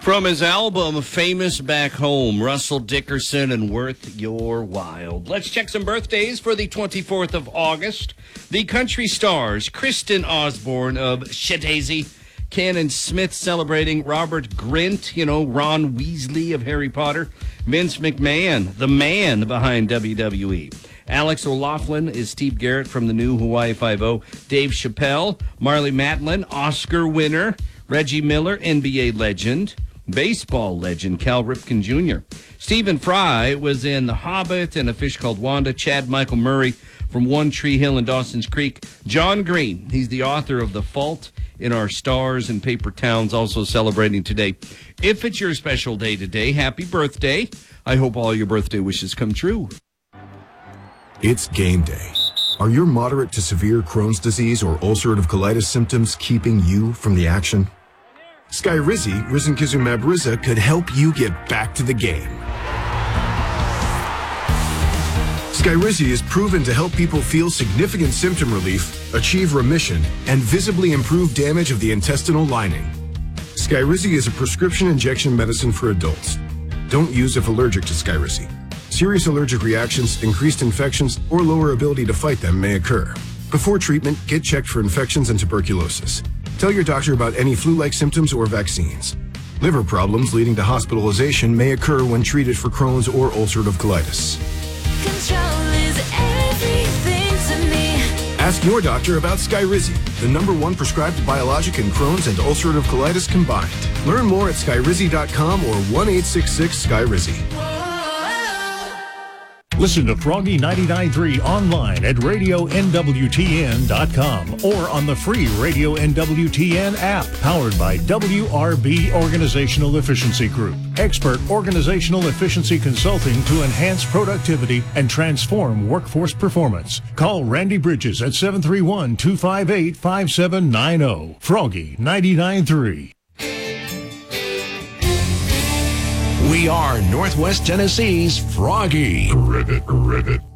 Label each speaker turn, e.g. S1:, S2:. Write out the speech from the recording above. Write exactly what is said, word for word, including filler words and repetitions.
S1: From his album Famous Back Home, Russell Dickerson and Worth Your Wild. Let's check some birthdays for the twenty-fourth of August. The country stars, Kristen Osborne of Shadazy, Cannon Smith celebrating, Robert Grint, you know, Ron Weasley of Harry Potter, Vince McMahon, the man behind W W E. Alex O'Loughlin is Steve Garrett from the new Hawaii Five-O, Dave Chappelle, Marley Matlin, Oscar winner, Reggie Miller, N B A legend, baseball legend Cal Ripken Junior Stephen Fry was in The Hobbit and A Fish Called Wanda. Chad Michael Murray from One Tree Hill in Dawson's Creek. John Green, he's the author of The Fault in Our Stars and Paper Towns, also celebrating today. If it's your special day today, happy birthday. I hope all your birthday wishes come true.
S2: It's game day. Are your moderate to severe Crohn's disease or ulcerative colitis symptoms keeping you from the action? Skyrizi, risankizumab Riza, could help you get back to the game. Skyrizi is proven to help people feel significant symptom relief, achieve remission, and visibly improve damage of the intestinal lining. Skyrizi is a prescription injection medicine for adults. Don't use if allergic to Skyrizi. Serious allergic reactions, increased infections, or lower ability to fight them may occur. Before treatment, get checked for infections and tuberculosis. Tell your doctor about any flu-like symptoms or vaccines. Liver problems leading to hospitalization may occur when treated for Crohn's or ulcerative colitis.
S3: Control is everything to me.
S2: Ask your doctor about Skyrizi, the number one prescribed biologic in Crohn's and ulcerative colitis combined. Learn more at skyrizi dot com or one eight six six Skyrizi.
S4: Listen to Froggy ninety-nine point three online at radio N W T N dot com or on the free Radio N W T N app, powered by W R B Organizational Efficiency Group. Expert organizational efficiency consulting to enhance productivity and transform workforce performance. Call Randy Bridges at seven three one, two five eight, five seven nine zero. Froggy ninety-nine point three.
S5: We are Northwest Tennessee's Froggy.
S6: Rivet, rivet.